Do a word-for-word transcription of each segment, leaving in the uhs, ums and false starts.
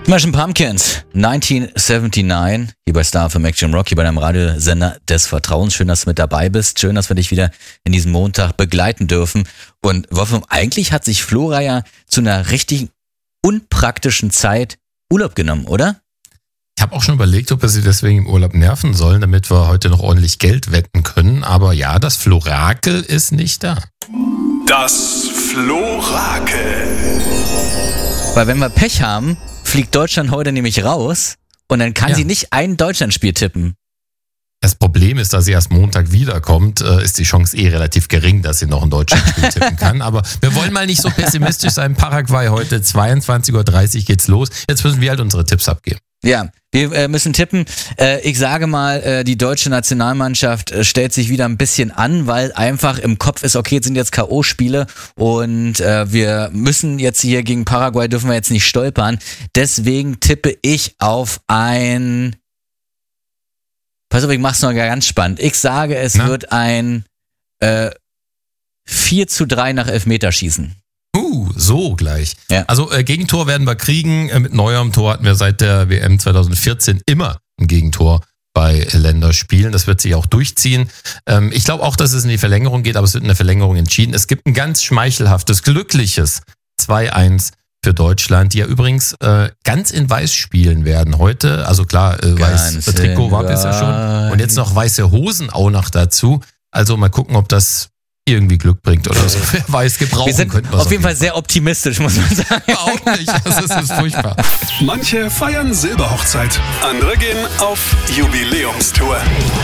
Smashing Pumpkins, neunzehnhundertneunundsiebzig, hier bei Star F M Action Rock, hier bei deinem Radiosender des Vertrauens. Schön, dass du mit dabei bist. Schön, dass wir dich wieder in diesem Montag begleiten dürfen. Und Wolfram, eigentlich hat sich Flora ja zu einer richtig unpraktischen Zeit Urlaub genommen, oder? Ich habe auch schon überlegt, ob wir sie deswegen im Urlaub nerven sollen, damit wir heute noch ordentlich Geld wetten können. Aber ja, das Florakel ist nicht da. Das Florakel. Weil wenn wir Pech haben, fliegt Deutschland heute nämlich raus und dann kann ja. sie nicht ein Deutschlandspiel tippen. Das Problem ist, dass sie erst Montag wiederkommt, ist die Chance eh relativ gering, dass sie noch ein Deutschlandspiel tippen kann. Aber wir wollen mal nicht so pessimistisch sein. Paraguay heute zweiundzwanzig Uhr dreißig geht's los. Jetzt müssen wir halt unsere Tipps abgeben. Ja, wir äh, müssen tippen. Äh, ich sage mal, äh, die deutsche Nationalmannschaft äh, stellt sich wieder ein bisschen an, weil einfach im Kopf ist, okay, jetzt sind jetzt K O-Spiele und äh, wir müssen jetzt hier gegen Paraguay, dürfen wir jetzt nicht stolpern. Deswegen tippe ich auf ein... Pass auf, ich mach's noch ganz spannend. Ich sage, es Na? wird ein äh, vier zu drei nach Elfmeterschießen. Uh, so gleich. Ja. Also äh, Gegentor werden wir kriegen. Äh, mit Neuerem Tor hatten wir seit der W M zweitausendvierzehn immer ein Gegentor bei Länderspielen. Das wird sich auch durchziehen. Ähm, ich glaube auch, dass es in die Verlängerung geht, aber es wird in der Verlängerung entschieden. Es gibt ein ganz schmeichelhaftes, glückliches zwei eins für Deutschland, die ja übrigens äh, ganz in Weiß spielen werden heute. Also klar, äh, weiß Trikot war bisher schon. Und jetzt noch weiße Hosen auch noch dazu. Also mal gucken, ob das irgendwie Glück bringt oder so. Wer weiß, gebrauchen wir sind könnten auf jeden Fall sehr optimistisch, muss man sagen. Überhaupt nicht, das ist, das ist furchtbar. Manche feiern Silberhochzeit, andere gehen auf Jubiläumstour.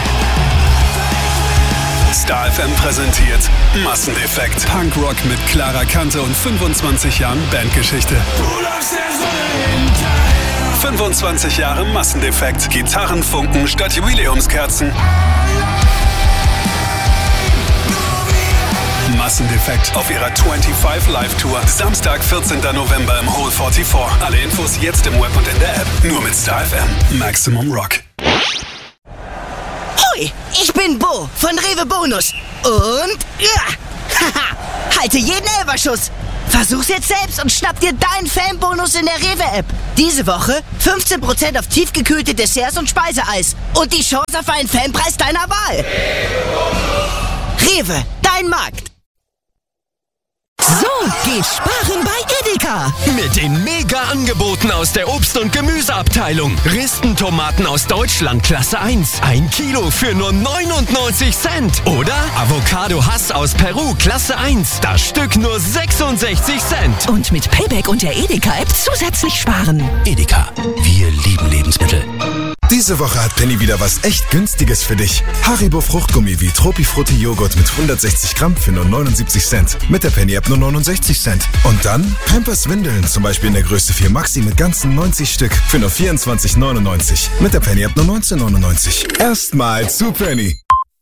Star F M präsentiert Massendefekt. Punkrock mit klarer Kante und fünfundzwanzig Jahren Bandgeschichte. fünfundzwanzig Jahre Massendefekt. Gitarrenfunken statt Jubiläumskerzen. Massendefekt auf ihrer fünfundzwanzig Live-Tour. Samstag, vierzehnten November im Hall vierundvierzig. Alle Infos jetzt im Web und in der App. Nur mit Star F M. Maximum Rock. Hoi, ich bin Bo von Rewe Bonus. Und ja, haha, halte jeden Elferschuss. Versuch's jetzt selbst und schnapp dir deinen Fanbonus in der Rewe-App. Diese Woche fünfzehn Prozent auf tiefgekühlte Desserts und Speiseeis. Und die Chance auf einen Fanpreis deiner Wahl. Rewe, dein Markt. So geht Sparen bei Edeka. Mit den Mega-Angeboten aus der Obst- und Gemüseabteilung. Ristentomaten aus Deutschland Klasse eins. Ein Kilo für nur neunundneunzig Cent. Oder Avocado Hass aus Peru Klasse eins. Das Stück nur sechsundsechzig Cent. Und mit Payback und der Edeka-App zusätzlich sparen. Edeka, wir lieben Lebensmittel. Diese Woche hat Penny wieder was echt Günstiges für dich. Haribo Fruchtgummi wie Tropifrutti Joghurt mit hundertsechzig Gramm für nur neunundsiebzig Cent. Mit der Penny-App nur neunundsechzig Cent. Und dann Pampers Windeln, zum Beispiel in der Größe vier Maxi mit ganzen neunzig Stück für nur vierundzwanzig neunundneunzig. Mit der Penny-App nur neunzehn neunundneunzig. Erstmal zu Penny.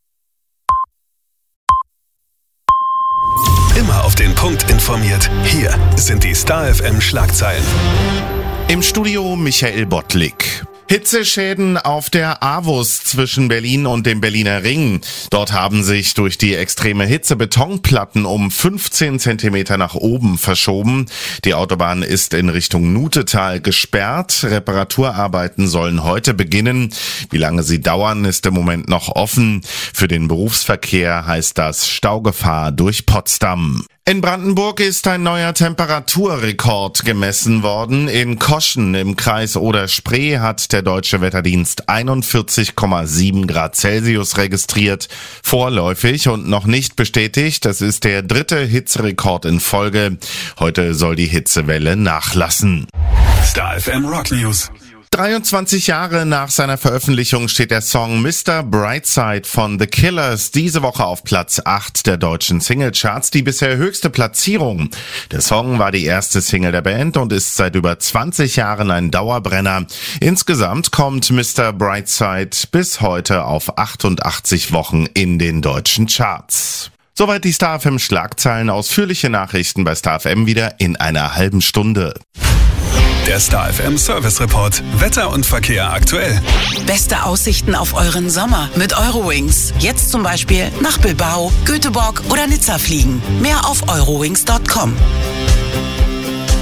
Immer auf den Punkt informiert. Hier sind die Star F M Schlagzeilen. Im Studio Michael Bottlik. Hitzeschäden auf der A W U S zwischen Berlin und dem Berliner Ring. Dort haben sich durch die extreme Hitze Betonplatten um fünfzehn Zentimeter nach oben verschoben. Die Autobahn ist in Richtung Nutetal gesperrt. Reparaturarbeiten sollen heute beginnen. Wie lange sie dauern, ist im Moment noch offen. Für den Berufsverkehr heißt das Staugefahr durch Potsdam. In Brandenburg ist ein neuer Temperaturrekord gemessen worden. In Koschen im Kreis Oder-Spree hat der Deutsche Wetterdienst einundvierzig Komma sieben Grad Celsius registriert. Vorläufig und noch nicht bestätigt, das ist der dritte Hitzerekord in Folge. Heute soll die Hitzewelle nachlassen. Star F M Rock News. dreiundzwanzig Jahre nach seiner Veröffentlichung steht der Song Mister Brightside von The Killers diese Woche auf Platz acht der deutschen Singlecharts, die bisher höchste Platzierung. Der Song war die erste Single der Band und ist seit über zwanzig Jahren ein Dauerbrenner. Insgesamt kommt Mister Brightside bis heute auf achtundachtzig Wochen in den deutschen Charts. Soweit die Star F M Schlagzeilen. Ausführliche Nachrichten bei Star F M wieder in einer halben Stunde. Der Star F M Service Report. Wetter und Verkehr aktuell. Beste Aussichten auf euren Sommer mit Eurowings. Jetzt zum Beispiel nach Bilbao, Göteborg oder Nizza fliegen. Mehr auf eurowings punkt com.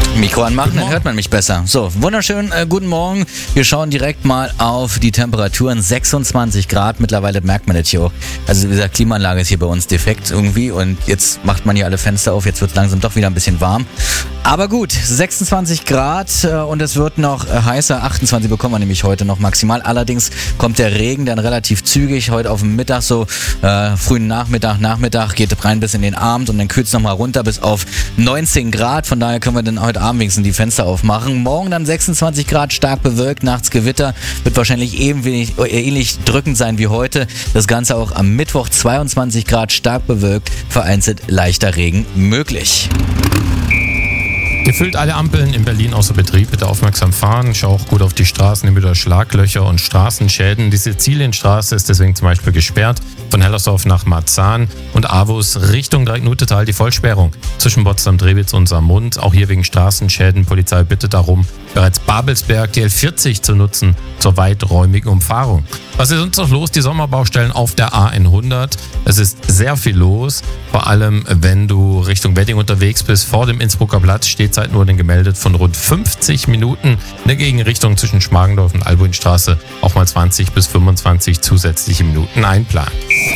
Mikro anmachen, dann hört man mich besser. So, wunderschön, äh, guten Morgen. Wir schauen direkt mal auf die Temperaturen. sechsundzwanzig Grad, mittlerweile merkt man das hier auch. Also wie gesagt, Klimaanlage ist hier bei uns defekt irgendwie und jetzt macht man hier alle Fenster auf. Jetzt wird es langsam doch wieder ein bisschen warm. Aber gut, sechsundzwanzig Grad äh, und es wird noch äh, heißer. achtundzwanzig bekommen wir nämlich heute noch maximal. Allerdings kommt der Regen dann relativ zügig. Heute auf dem Mittag, so äh, frühen Nachmittag, Nachmittag geht rein bis in den Abend und dann kühlt es nochmal runter bis auf neunzehn Grad. Von daher können wir dann heute Abend wenigstens die Fenster aufmachen. Morgen dann sechsundzwanzig Grad, stark bewölkt, nachts Gewitter. Wird wahrscheinlich eben wenig, ähnlich drückend sein wie heute. Das Ganze auch am Mittwoch zweiundzwanzig Grad, stark bewölkt, vereinzelt leichter Regen möglich. Gefüllt alle Ampeln in Berlin außer Betrieb. Bitte aufmerksam fahren. Schau auch gut auf die Straßen, immer wieder Schlaglöcher und Straßenschäden. Die Sizilienstraße ist deswegen zum Beispiel gesperrt. Von Hellersdorf nach Marzahn und Avus Richtung Dreiecknutetal die Vollsperrung. Zwischen Potsdam-Drewitz und Saarmund. Auch hier wegen Straßenschäden. Polizei bittet darum, bereits Babelsberg die L vierzig zu nutzen zur weiträumigen Umfahrung. Was ist sonst noch los? Die Sommerbaustellen auf der A hundert. Es ist sehr viel los. Vor allem, wenn du Richtung Wedding unterwegs bist. Vor dem Innsbrucker Platz steht seit nur gemeldet von rund fünfzig Minuten in der Gegenrichtung zwischen Schmargendorf und Albuinstraße. Auch mal zwanzig bis fünfundzwanzig zusätzliche Minuten einplanen.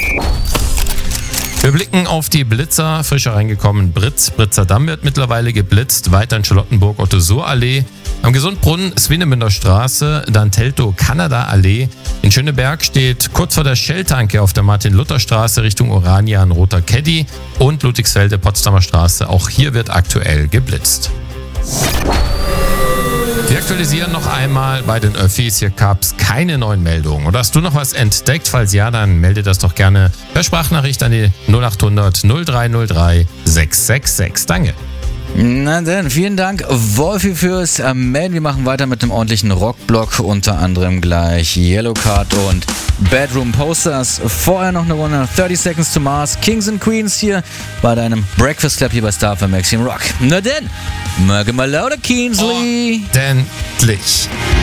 Wir blicken auf die Blitzer, frisch hereingekommen Britz. Britzer Damm wird mittlerweile geblitzt, weiter in Charlottenburg Otto-Suhr-Allee, am Gesundbrunnen Swinemünder Straße, dann Teltow-Kanada-Allee. In Schöneberg steht kurz vor der Shell-Tanke auf der Martin-Luther-Straße Richtung Orania ein roter Caddy und Ludwigsfelde Potsdamer Straße, auch hier wird aktuell geblitzt. Wir aktualisieren noch einmal bei den Öffis. Hier gab es keine neuen Meldungen. Oder hast du noch was entdeckt? Falls ja, dann melde das doch gerne per Sprachnachricht an die null acht hundert null drei null drei sechs sechs sechs. Danke. Na dann, vielen Dank, Wolfi, fürs äh, Melden. Wir machen weiter mit einem ordentlichen Rockblock, unter anderem gleich Yellowcard und Bedroom Posters. Vorher noch eine Runde thirty Seconds to Mars, Kings and Queens hier bei deinem Breakfast Club hier bei Star für Maximum Rock. Na denn, mag mal lauter, Keensley. Ordentlich.